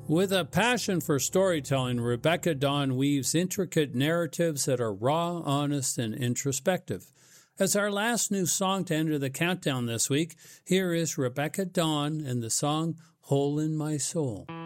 With a passion for storytelling, Rebecca Dawn weaves intricate narratives that are raw, honest, and introspective. As our last new song to enter the countdown this week, here is Rebecca Dawn and the song Hole in My Soul.